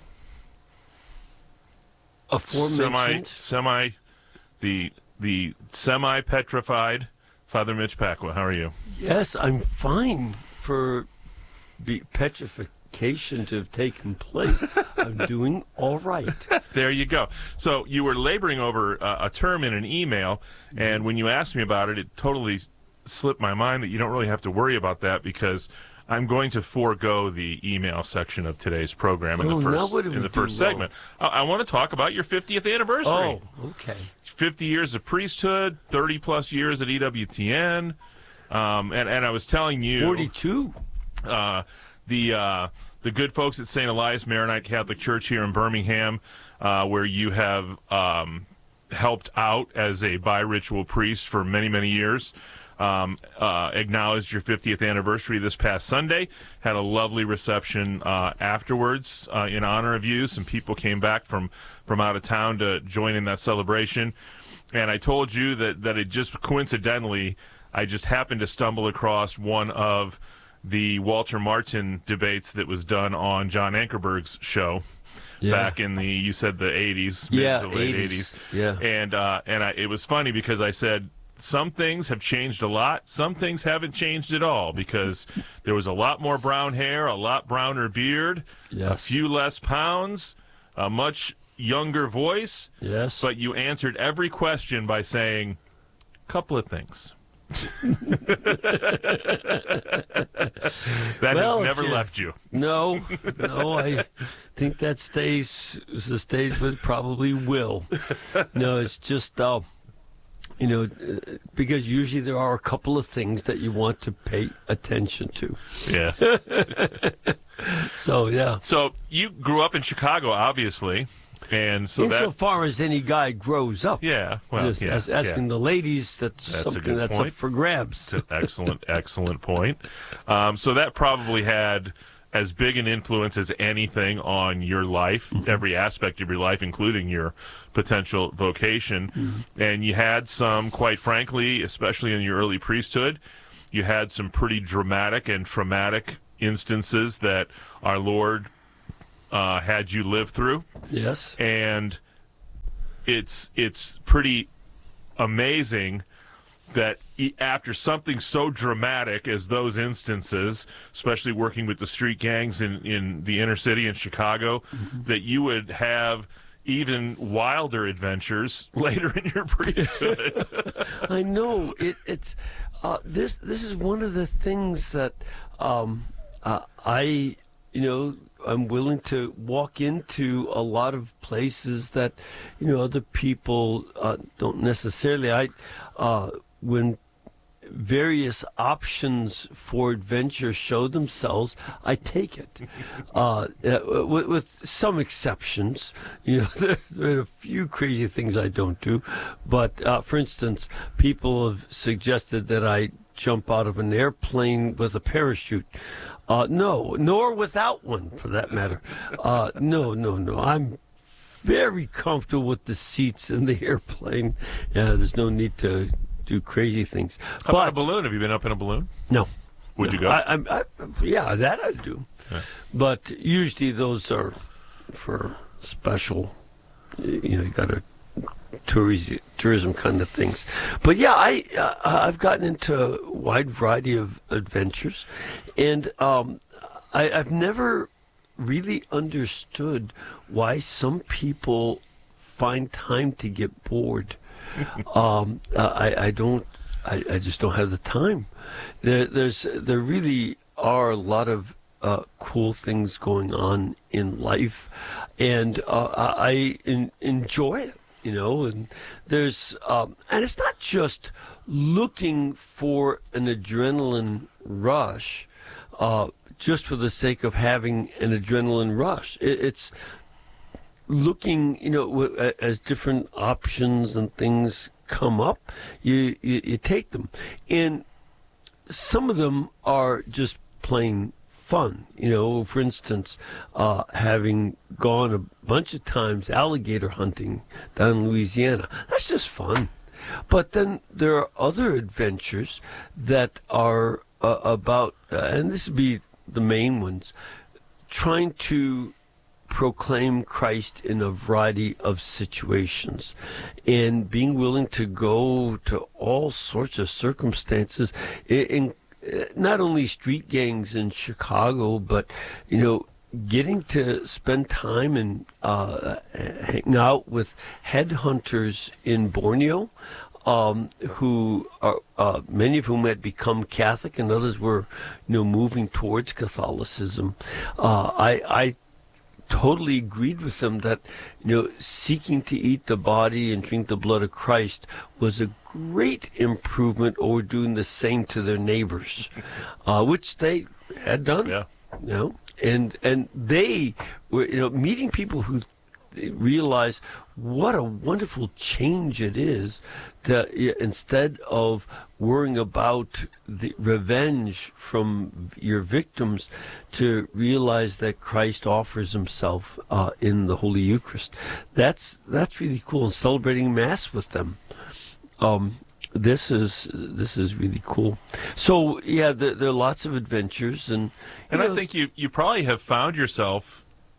semi, semi, the the semi-petrified Father Mitch Pacwa. How are you? Yes, I'm fine for the petrification to have taken place. I'm doing all right. There you go. So you were laboring over uh, a term in an email, and when you asked me about it, it totally slipped my mind that you don't really have to worry about that because I'm going to forego the email section of today's program in oh, the first in the first segment. I, I want to talk about your fiftieth anniversary. Oh, okay. fifty years of priesthood, thirty plus years at E W T N, um, and and I was telling you, forty-two. Uh, the uh, the good folks at Saint Elias Maronite Catholic Church here in Birmingham, uh, where you have um, helped out as a bi-ritual priest for many many years. Um, uh, acknowledged your fiftieth anniversary this past Sunday, had a lovely reception uh, afterwards uh, in honor of you. Some people came back from, from out of town to join in that celebration. And I told you that, that it just coincidentally, I just happened to stumble across one of the Walter Martin debates that was done on John Ankerberg's show. Yeah. Back in the, you said the eighties, mid yeah, to late eighties. eighties. Yeah. And, uh, and I, it was funny because I said, some things have changed a lot. Some things haven't changed at all because there was a lot more brown hair, a lot browner beard, yes. a few less pounds, a much younger voice. Yes. But you answered every question by saying a couple of things. That well, has never you, left you. No, no, I think that stays, stays but probably will. No, it's just... Uh, You know, because usually there are a couple of things that you want to pay attention to. Yeah. So, yeah. So you grew up in Chicago, obviously. And so Insofar that, as any guy grows up. Yeah, well, Just yeah, as, asking yeah. the ladies, that's, That's a something good that's point. up for grabs. That's an excellent, excellent point. Um, so that probably had as big an influence as anything on your life, mm-hmm. every aspect of your life, including your potential vocation. Mm-hmm. And you had some, quite frankly, especially in your early priesthood, you had some pretty dramatic and traumatic instances that our Lord Uh, had you live through. Yes. And it's it's pretty amazing that e- after something so dramatic as those instances, especially working with the street gangs in, in the inner city in Chicago, mm-hmm. that you would have even wilder adventures later in your priesthood. I know. It, it's uh, this. This is one of the things that um, uh, I, you know, I'm willing to walk into a lot of places that, you know, other people uh, don't necessarily. I, uh, when various options for adventure show themselves, I take it. Uh, with, with some exceptions, you know, there, there are a few crazy things I don't do. But uh, for instance, people have suggested that I jump out of an airplane with a parachute. Uh, no, nor without one, for that matter. Uh, no, no, no. I'm very comfortable with the seats in the airplane. Uh, there's no need to do crazy things. How but, about a balloon? Have you been up in a balloon? No. Would no. you go? I, I, I, yeah, that I do. Yeah. But usually those are for special, you know, you got to tourism, tourism kind of things. But yeah, I uh, I've gotten into a wide variety of adventures, and um, I, I've never really understood why some people find time to get bored. um, I I don't I, I just don't have the time. There there's there really are a lot of uh, cool things going on in life, and uh, I in, enjoy it. You know, and there's, um, and it's not just looking for an adrenaline rush, uh, just for the sake of having an adrenaline rush. It, it's looking, you know, w- as different options and things come up, you, you, you take them. And some of them are just plain fun. You know, for instance, uh, having gone a bunch of times alligator hunting down in Louisiana, that's just fun. But then there are other adventures that are uh, about, uh, and this would be the main ones, trying to proclaim Christ in a variety of situations and being willing to go to all sorts of circumstances in, in not only street gangs in Chicago, but, you know, getting to spend time and uh, hang out with headhunters in Borneo, um, who are uh, many of whom had become Catholic, and others were, you know, moving towards Catholicism. Uh, I, I totally agreed with them that, you know, seeking to eat the body and drink the blood of Christ was a great improvement over doing the same to their neighbors, uh, which they had done. Yeah. You know, and and they were, you know, meeting people who realize what a wonderful change it is to, instead of worrying about the revenge from your victims, to realize that Christ offers himself uh, in the Holy Eucharist. That's that's really cool. And celebrating Mass with them. Um, this is this is really cool. So yeah, there, there are lots of adventures, and and know, I think you you probably have found yourself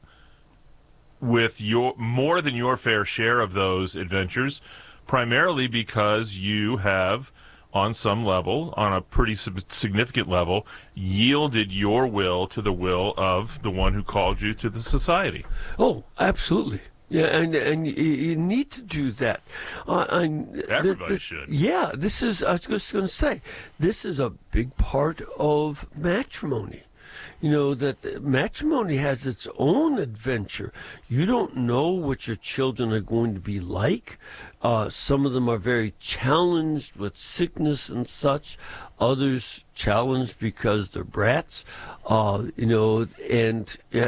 with your more than your fair share of those adventures, primarily because you have, on some level, on a pretty significant level, yielded your will to the will of the one who called you to the society. Oh, absolutely. Yeah, and and you, you need to do that. Uh, and Everybody th- th- should. Yeah, this is, I was just going to say, this is a big part of matrimony. you know, that matrimony has its own adventure. You don't know what your children are going to be like. Uh, some of them are very challenged with sickness and such. Others challenged because they're brats, uh, you know, and uh,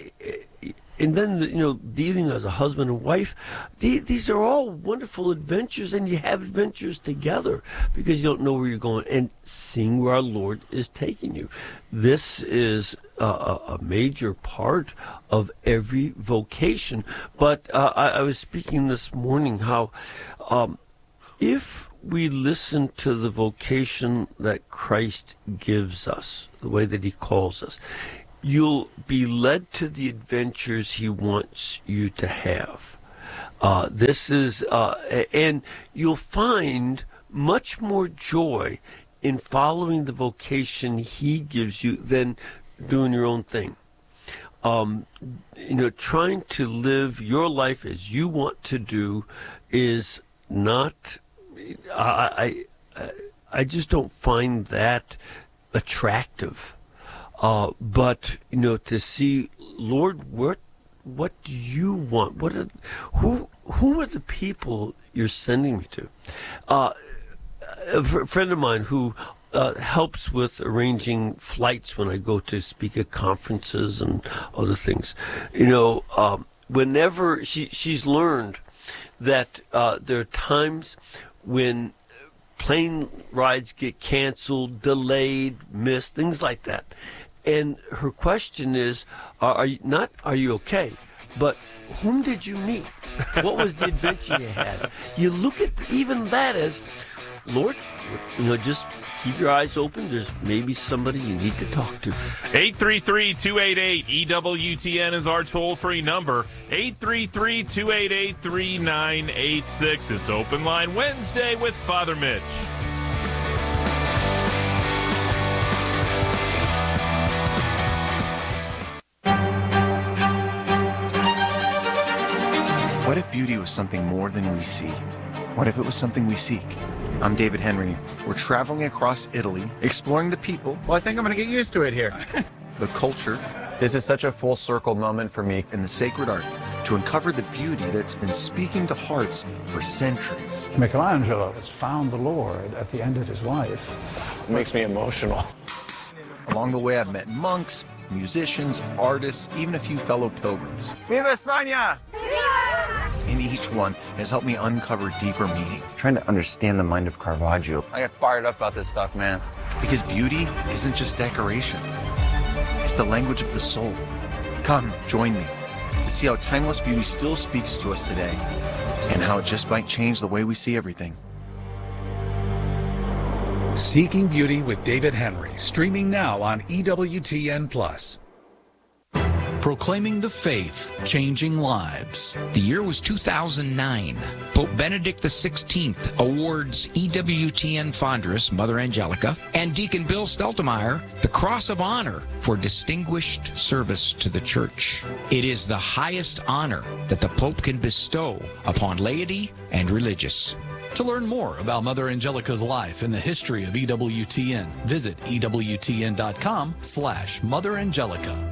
and then, you know, dealing as a husband and wife. The, these are all wonderful adventures, and you have adventures together because you don't know where you're going and seeing where our Lord is taking you. This is a, a major part of every vocation. But uh, I, I was speaking this morning how um, if we listen to the vocation that Christ gives us, the way that he calls us, you'll be led to the adventures he wants you to have. Uh, this is, uh, and you'll find much more joy in following the vocation he gives you than doing your own thing. Um, you know, trying to live your life as you want to do is not, I, I, I just don't find that attractive. Uh, but, you know, to see, Lord, what what do you want? What are, who who are the people you're sending me to? Uh, a friend of mine who uh, helps with arranging flights when I go to speak at conferences and other things, you know, um, whenever she she's learned that uh, there are times when plane rides get canceled, delayed, missed, things like that. And her question is, are, are you not, are you okay? But whom did you meet? What was the adventure you had? You look at even that as, Lord, you know, just keep your eyes open. There's maybe somebody you need to talk to. eight three three, two eight eight, E W T N is our toll-free number. eight three three, two eight eight, three nine eight six. It's Open Line Wednesday with Father Mitch. What if beauty was something more than we see? What if it was something we seek? I'm David Henry. We're traveling across Italy, exploring the people. Well, I think I'm going to get used to it here. The culture. This is such a full circle moment for me. And the sacred art to uncover the beauty that's been speaking to hearts for centuries. Michelangelo has found the Lord at the end of his life. It makes me emotional. Along the way, I've met monks, musicians, artists, even a few fellow pilgrims. Viva España! And each one has helped me uncover deeper meaning. Trying to understand the mind of Caravaggio. I get fired up about this stuff, man. Because beauty isn't just decoration. It's the language of the soul. Come, join me to see how timeless beauty still speaks to us today and how it just might change the way we see everything. Seeking Beauty with David Henry, streaming now on E W T N Plus. Proclaiming the faith, changing lives. The year was two thousand nine. Pope Benedict the sixteenth awards E W T N Fondress, Mother Angelica, and Deacon Bill Steltemeyer the Cross of Honor for distinguished service to the Church. It is the highest honor that the Pope can bestow upon laity and religious. To learn more about Mother Angelica's life and the history of E W T N, visit E W T N dot com slash Mother Angelica.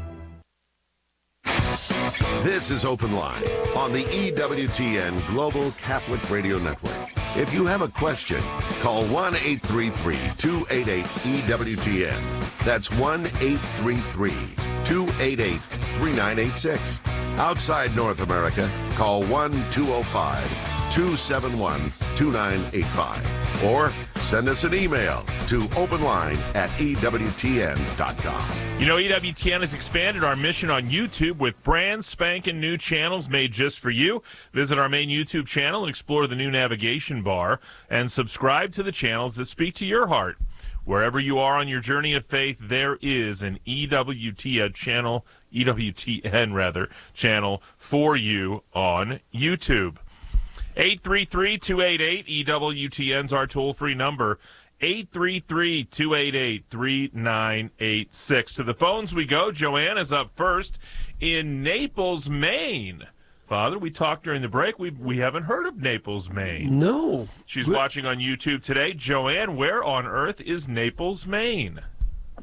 This is Open Line on the E W T N Global Catholic Radio Network. If you have a question, call one eight three three, two eight eight, E W T N. That's one eight three three, two eight eight, three nine eight six. Outside North America, call one two zero five, two seven one, two nine eight five. Or send us an email to openline at E W T N dot com. You know, E W T N has expanded our mission on YouTube with brand spanking new channels made just for you. Visit our main YouTube channel and explore the new navigation bar and subscribe to the channels that speak to your heart. Wherever you are on your journey of faith, there is an E W T N channel, E W T N rather, channel for you on YouTube. eight three three, two eight eight, E W T N's our toll-free number. eight three three, two eight eight, three nine eight six. To the phones we go. Joanne is up first in Naples, Maine. Father, we talked during the break. We we haven't heard of Naples, Maine. No. She's watching on YouTube today. Joanne, where on earth is Naples, Maine?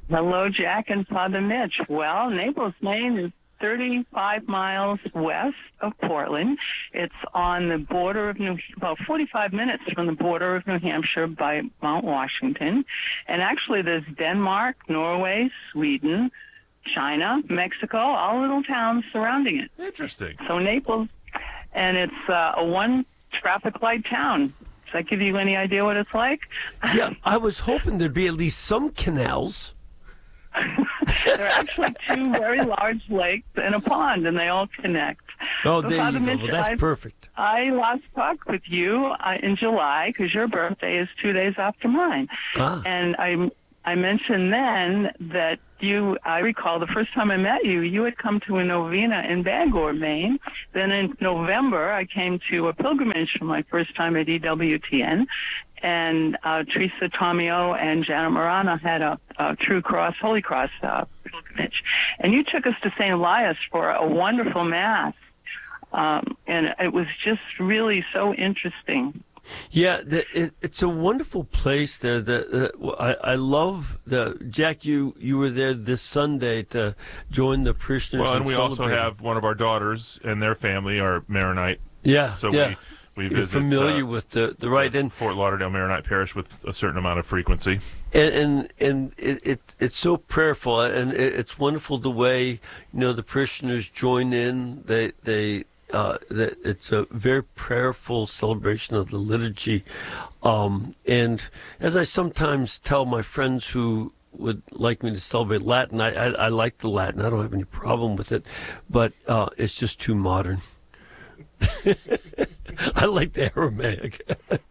Hello, Jack and Father Mitch. Well, Naples, Maine is thirty-five miles west of Portland. It's on the border of New, about forty-five minutes from the border of New Hampshire by Mount Washington. And actually there's Denmark, Norway, Sweden, China, Mexico, all little towns surrounding it. Interesting. So Naples, and it's uh, a one traffic light town. Does that give you any idea what it's like? Yeah, I was hoping there'd be at least some canals. There are actually two very large lakes and a pond, and they all connect. Oh, So, there Father you go. Mitch, Well, that's I- perfect. I lost talk with you uh, in July because your birthday is two days after mine. Ah. And I I mentioned then that you, I recall the first time I met you, you had come to a novena in Bangor, Maine. Then in November, I came to a pilgrimage for my first time at E W T N. And uh, Teresa Tomeo and Janet Morano had a, a True Cross, Holy Cross uh, pilgrimage. And you took us to Saint Elias for a wonderful Mass. Um, and it was just really so interesting. Yeah, the, it, it's a wonderful place there. The, the, I, I love the Jack. You you were there this Sunday to join the parishioners. Well, and we also celebrate. have one of our daughters and their family are Maronite. Yeah, So yeah. we we You're visit familiar uh, with the the right the Fort Lauderdale Maronite Parish with a certain amount of frequency. And and, and it, it it's so prayerful, and it, it's wonderful the way you know the parishioners join in. They they. Uh, that it's a very prayerful celebration of the liturgy. Um, and as I sometimes tell my friends who would like me to celebrate Latin, I, I, I like the Latin. I don't have any problem with it, but uh, it's just too modern. I like the Aramaic.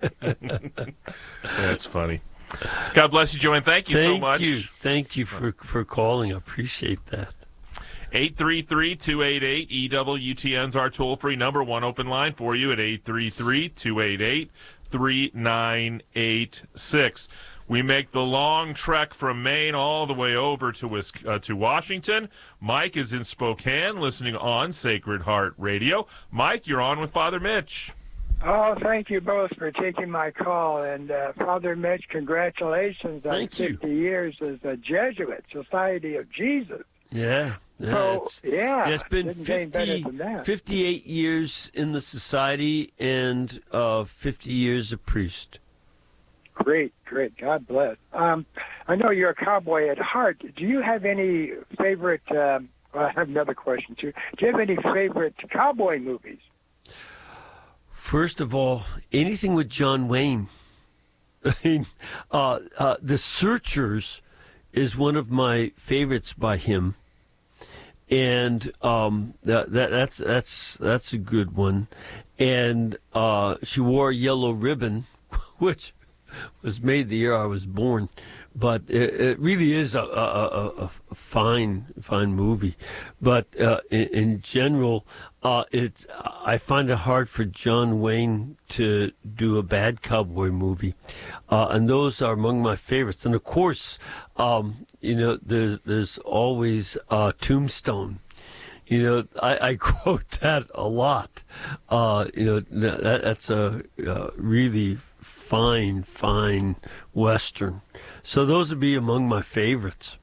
That's funny. God bless you, Joanne. Thank you Thank so much. you. Thank you for, for calling. I appreciate that. eight three three, two eight eight, E W T N's our toll-free number. One open line for you at eight three three, two eight eight, three nine eight six. We make the long trek from Maine all the way over to Wis- uh, to Washington. Mike is in Spokane listening on Sacred Heart Radio. Mike, you're on with Father Mitch. Oh, thank you both for taking my call. And uh, Father Mitch, congratulations on Thank you. fifty years as a Jesuit, Society of Jesus. Yeah. Yeah, So, it's- yeah, it's been didn't get any better fifty, than that. fifty-eight years in the society and uh, fifty years a priest. Great, great. God bless. Um, I know you're a cowboy at heart. Do you have any favorite, um, well, I have another question too. Do you have any favorite cowboy movies? First of all, anything with John Wayne. I mean, uh, uh, The Searchers is one of my favorites by him. And um, that, that that's that's that's a good one. And uh, She Wore a Yellow Ribbon, which was made the year I was born, but it, it really is a, a, a, a fine fine movie. But uh, in, in general, uh, it's I find it hard for John Wayne to do a bad cowboy movie, uh, and those are among my favorites. And of course, um, you know, there's there's always uh, Tombstone. You know, I, I quote that a lot. Uh, you know, that, that's a uh, really fine, fine Western. So those would be among my favorites.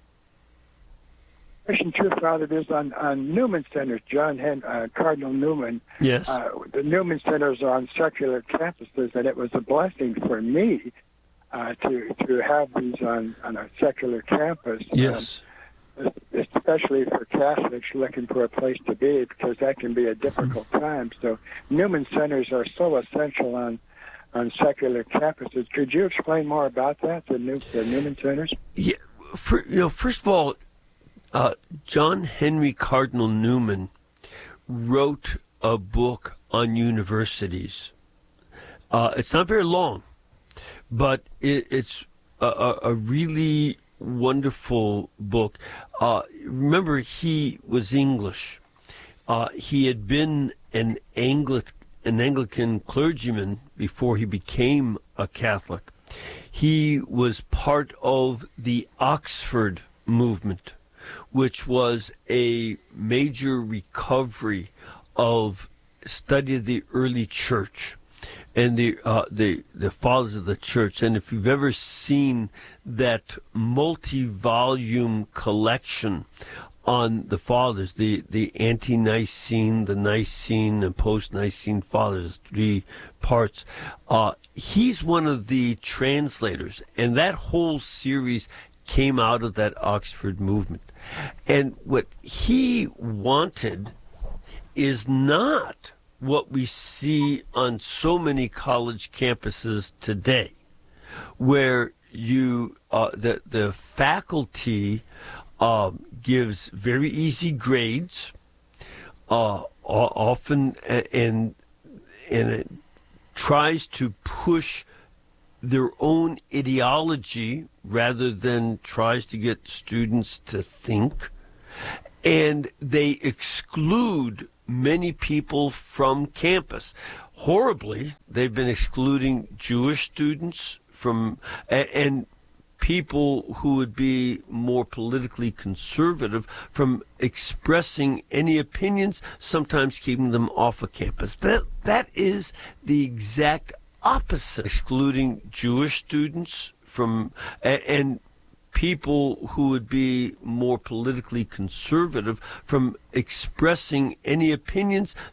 Question two, Father, is on, on Newman Centers, John Hen, uh, Cardinal Newman. Yes. Uh, the Newman Centers are on secular campuses, and it was a blessing for me uh, to to have these on, on a secular campus. Yes. Um, especially for Catholics looking for a place to be, because that can be a difficult time. So Newman Centers are so essential on on secular campuses. Could you explain more about that, the, New, the Newman Centers? Yeah, for, you know, first of all, uh, John Henry Cardinal Newman wrote a book on universities. Uh, it's not very long, but it, it's a, a, a really wonderful book. Uh, remember, he was English. Uh, he had been an Anglican an Anglican clergyman before he became a Catholic. He was part of the Oxford movement, which was a major recovery of study of the early church. and the uh, the the fathers of the church. And if you've ever seen that multi-volume collection on the fathers, the the ante-Nicene, the Nicene, and post-Nicene fathers, three parts. Uh, he's one of the translators, and that whole series came out of that Oxford movement. And what he wanted is not what we see on so many college campuses today, where you uh, the the faculty uh, gives very easy grades, uh, often, and and it tries to push their own ideology rather than tries to get students to think, and they exclude many people from campus. Horribly, they've been excluding Jewish students from, and people who would be more politically conservative from expressing any opinions, sometimes keeping them off of campus. That that is the exact opposite, excluding Jewish students from, and people who would be more politically conservative from expressing any opinions,